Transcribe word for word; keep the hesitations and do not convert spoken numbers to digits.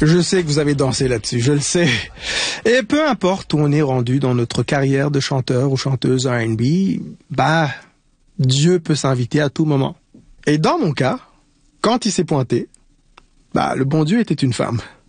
Je sais que vous avez dansé là-dessus, je le sais. Et peu importe où on est rendu dans notre carrière de chanteur ou chanteuse R and B, bah, Dieu peut s'inviter à tout moment. Et dans mon cas, quand il s'est pointé, bah, le bon Dieu était une femme.